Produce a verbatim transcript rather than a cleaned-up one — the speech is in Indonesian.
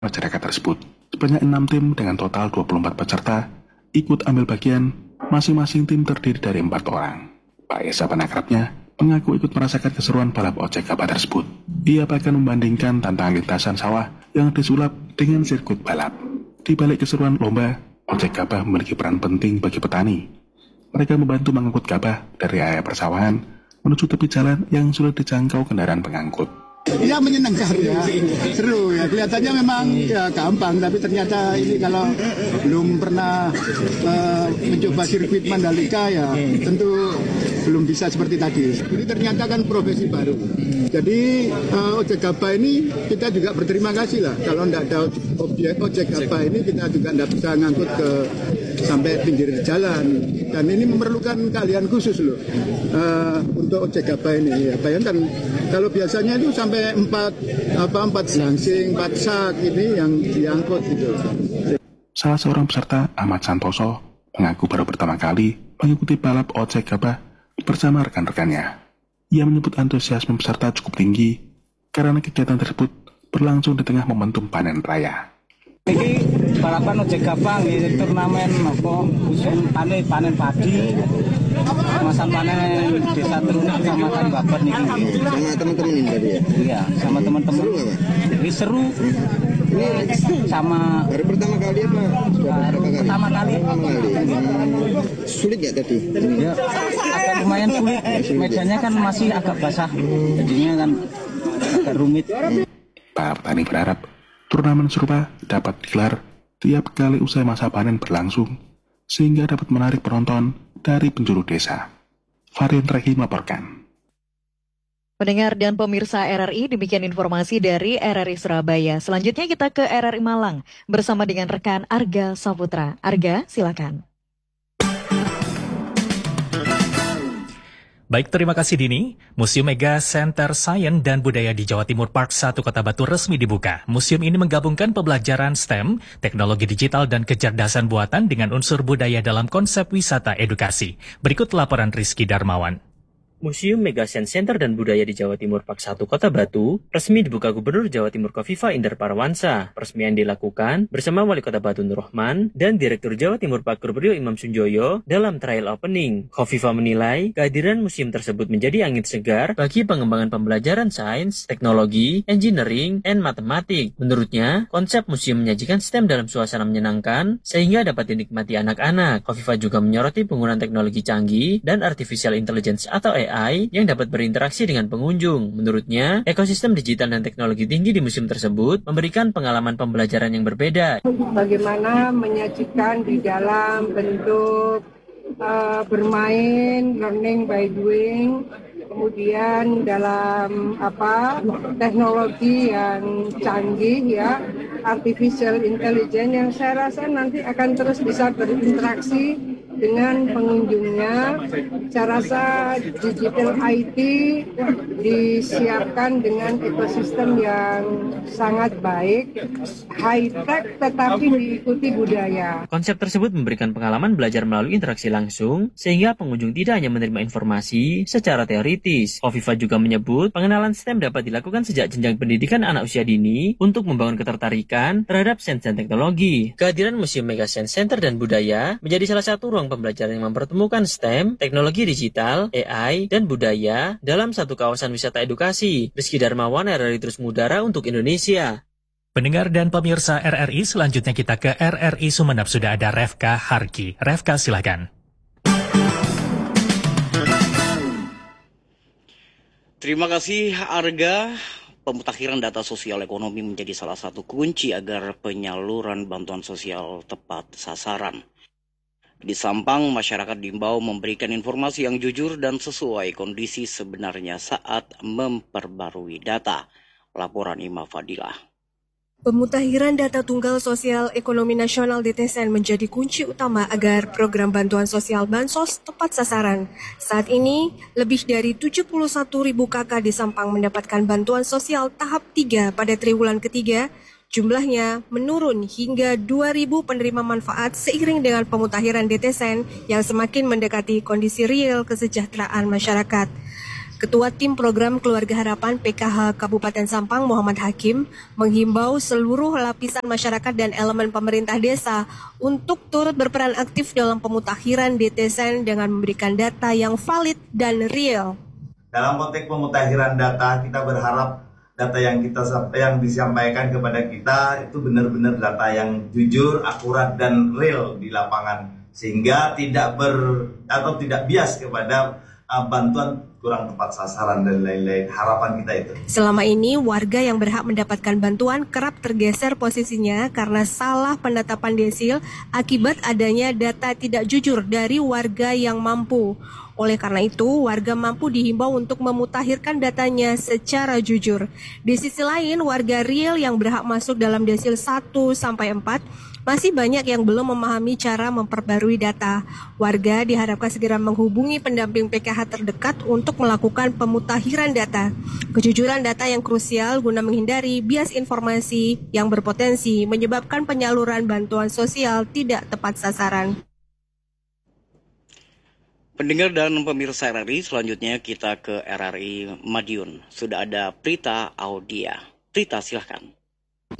masyarakat tersebut. Sebanyak enam tim dengan total dua puluh empat peserta ikut ambil bagian. Masing-masing tim terdiri dari empat orang. Pak Esa penakrabnya mengaku ikut merasakan keseruan balap ojek gabah tersebut. Ia bahkan membandingkan tantangan lintasan sawah yang disulap dengan sirkuit balap. Di balik keseruan lomba, ojek gabah memiliki peran penting bagi petani. Mereka membantu mengangkut gabah dari area persawahan menuju tepi jalan yang sulit dijangkau kendaraan pengangkut. Ya menyenangkan ya, seru ya. Kelihatannya memang ya gampang, tapi ternyata ini kalau belum pernah uh, mencoba sirkuit Mandalika ya tentu belum bisa seperti tadi. Ini ternyata kan profesi baru. Jadi uh, ojek gabah ini kita juga berterima kasih lah. Kalau tidak ada objek ojek gabah ini kita juga tidak bisa ngangkut ke sampai pinggir jalan. Dan ini memerlukan keahlian khusus loh uh, untuk ojek gabah ini. Ya, bayangkan kalau biasanya itu sampai empat apa empat langsing, empat sak ini yang diangkut gitu. Salah seorang peserta, Ahmad Santoso, mengaku baru pertama kali mengikuti balap ojek gabah bersama rekan-rekannya. Ia menyebut antusiasme peserta cukup tinggi karena kegiatan tersebut berlangsung di tengah momentum panen raya. Ini balapan ojek gabah ini turnamen apa musim panen panen padi, masa panen desa Teruni Kecamatan Babat nih. Sama teman-teman ini tadi ya? Iya, sama teman-teman. Seru nggak, Pak? Ini seru. Ini sama. Baru pertama kali apa? Sudah baru kali? Pertama kali. Pertama kali. Hmm, sulit nggak tadi? Ya, agak lumayan sulit. Medannya kan masih agak basah, jadinya kan agak rumit. Para petani berharap turnamen serupa dapat digelar tiap kali usai masa panen berlangsung, sehingga dapat menarik penonton dari penjuru desa. Varian Regi melaporkan. Pendengar dan pemirsa R R I, demikian informasi dari R R I Surabaya. Selanjutnya kita ke R R I Malang bersama dengan rekan Arga Saputra. Arga, silakan. Baik, terima kasih Dini. Museum Mega Center Sains dan Budaya di Jawa Timur Park satu Kota Batu resmi dibuka. Museum ini menggabungkan pembelajaran S T E M, teknologi digital dan kecerdasan buatan dengan unsur budaya dalam konsep wisata edukasi. Berikut laporan Rizky Darmawan. Museum Mega Sains Center dan Budaya di Jawa Timur Park satu Kota Batu resmi dibuka Gubernur Jawa Timur Kofifa Indar Parawansa. Peresmian dilakukan bersama Wali Kota Batu Nur Rahman dan Direktur Jawa Timur Park Gubernur Imam Sunjoyo dalam trial opening. Kofifa menilai kehadiran museum tersebut menjadi angin segar bagi pengembangan pembelajaran sains, teknologi, engineering, dan matematik. Menurutnya, konsep museum menyajikan S T E M dalam suasana menyenangkan sehingga dapat dinikmati anak-anak. Kofifa juga menyoroti penggunaan teknologi canggih dan artificial intelligence atau A I yang dapat berinteraksi dengan pengunjung. Menurutnya, ekosistem digital dan teknologi tinggi di museum tersebut memberikan pengalaman pembelajaran yang berbeda. Bagaimana menyajikan di dalam bentuk uh, bermain, learning by doing, kemudian dalam apa teknologi yang canggih ya, artificial intelligence yang saya rasa nanti akan terus bisa berinteraksi dengan pengunjungnya. Saya rasa digital I T disiapkan dengan ekosistem yang sangat baik, high tech tetapi diikuti budaya. Konsep tersebut memberikan pengalaman belajar melalui interaksi langsung sehingga pengunjung tidak hanya menerima informasi secara teoritis. Kofifa juga menyebut pengenalan S T E M dapat dilakukan sejak jenjang pendidikan anak usia dini untuk membangun ketertarikan terhadap sains dan teknologi. Kehadiran Museum Mega Sains Center dan Budaya menjadi salah satu ruang pembelajaran yang mempertemukan S T E M, teknologi digital, A I, dan budaya dalam satu kawasan wisata edukasi. Rizky Darmawan, R R I Terus Mudara untuk Indonesia. Pendengar dan pemirsa R R I, selanjutnya kita ke R R I Sumeneb. Sudah ada Refka Harki. Refka, silakan. Terima kasih Arga. Pemutakhiran data sosial ekonomi menjadi salah satu kunci agar penyaluran bantuan sosial tepat sasaran. Di Sampang, masyarakat diimbau memberikan informasi yang jujur dan sesuai kondisi sebenarnya saat memperbarui data. Laporan Ima Fadilah. Pemutakhiran data tunggal sosial ekonomi nasional D T S N menjadi kunci utama agar program bantuan sosial Bansos tepat sasaran. Saat ini, lebih dari tujuh puluh satu ribu kakak di Sampang mendapatkan bantuan sosial tahap tiga pada triwulan ketiga. Jumlahnya menurun hingga dua ribu penerima manfaat seiring dengan pemutakhiran D T S N yang semakin mendekati kondisi real kesejahteraan masyarakat. Ketua Tim Program Keluarga Harapan P K H Kabupaten Sampang Muhammad Hakim menghimbau seluruh lapisan masyarakat dan elemen pemerintah desa untuk turut berperan aktif dalam pemutakhiran D T S E N dengan memberikan data yang valid dan real. Dalam konteks pemutakhiran data, kita berharap data yang kita yang disampaikan kepada kita itu benar-benar data yang jujur, akurat dan real di lapangan, sehingga tidak ber atau tidak bias kepada uh, bantuan kurang tepat sasaran dan lain-lain. Harapan kita itu. Selama ini warga yang berhak mendapatkan bantuan kerap tergeser posisinya karena salah penetapan desil akibat adanya data tidak jujur dari warga yang mampu. Oleh karena itu, warga mampu dihimbau untuk memutakhirkan datanya secara jujur. Di sisi lain, warga real yang berhak masuk dalam desil satu sampai empat masih banyak yang belum memahami cara memperbarui data. Warga diharapkan segera menghubungi pendamping P K H terdekat untuk melakukan pemutakhiran data. Kejujuran data yang krusial guna menghindari bias informasi yang berpotensi menyebabkan penyaluran bantuan sosial tidak tepat sasaran. Pendengar dan pemirsa R R I, selanjutnya kita ke R R I Madiun. Sudah ada Prita Audia. Prita, silahkan.